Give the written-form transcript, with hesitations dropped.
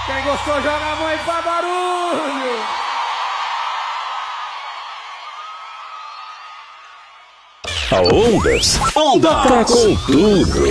Quem gostou, joga a mão e faz barulho. A Ondas tá com tudo.